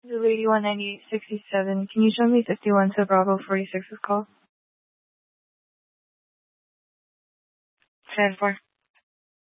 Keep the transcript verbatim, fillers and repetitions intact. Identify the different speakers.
Speaker 1: Zulu eighty-one ninety-eight sixty-seven. Can you show me fifty-one to Bravo forty-six's call? ten four.